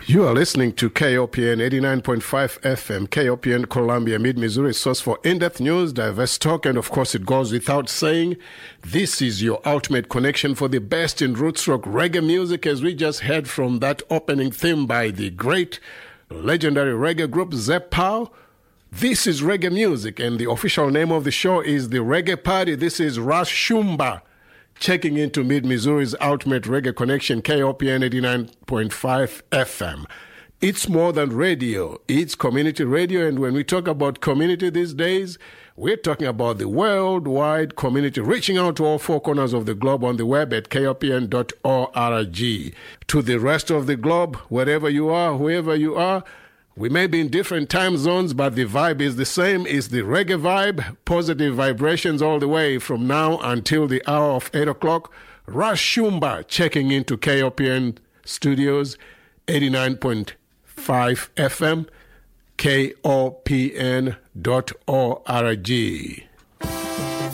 You are listening to KOPN 89.5 FM, KOPN Columbia, Mid-Missouri, source for in-depth news, diverse talk, and of course it goes without saying, this is your ultimate connection for the best in roots rock reggae music, as we just heard from that opening theme by the great legendary reggae group Zep Pow. This is reggae music, and the official name of the show is the Reggae Party. This is Ras Shumba. Checking into Mid-Missouri's ultimate reggae connection, KOPN 89.5 FM. It's more than radio. It's community radio. And when we talk about community these days, we're talking about the worldwide community reaching out to all four corners of the globe on the web at kopn.org. To the rest of the globe, wherever you are, whoever you are, we may be in different time zones, but the vibe is the same. It's the reggae vibe, positive vibrations all the way from now until the hour of 8 o'clock. Ras Shumba checking into KOPN Studios, 89.5 FM, kopn.org.